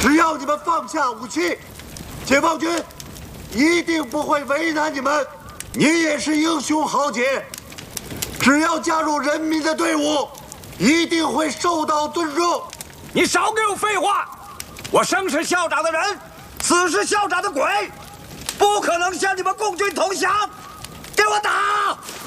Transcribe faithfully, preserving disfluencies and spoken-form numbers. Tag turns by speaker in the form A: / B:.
A: 只要你们放下武器，解放军一定不会为难你们。你也是英雄豪杰，只要加入人民的队伍，一定会受到尊重。
B: 你少给我废话！我生是校长的人，死是校长的鬼，不可能向你们共军投降！给我打！